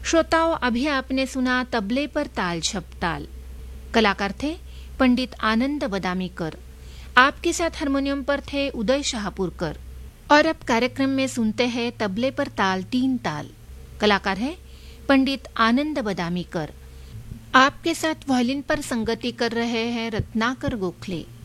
श्रोताओं, अभी आपने सुना तबले पर ताल छपताल। कलाकार थे पंडित आनंद बदामीकर। आपके साथ हारमोनियम पर थे उदय शाहपुरकर। और अब कार्यक्रम में सुनते हैं तबले पर ताल तीन ताल। कलाकार है पंडित आनंद बदामीकर। आपके साथ वायलिन पर संगति कर रहे हैं रत्नाकर गोखले।